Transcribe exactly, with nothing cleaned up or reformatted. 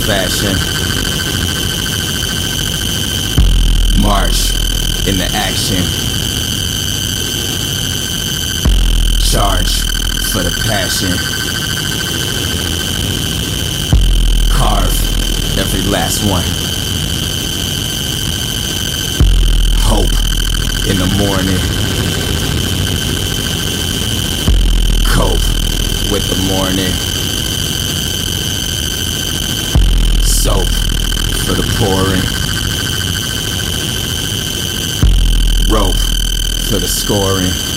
fashion. March into action. Charge for the passion. Carve every last one. Hope in the morning. Cope with the morning. Soap for the pouring. Rope for the scoring.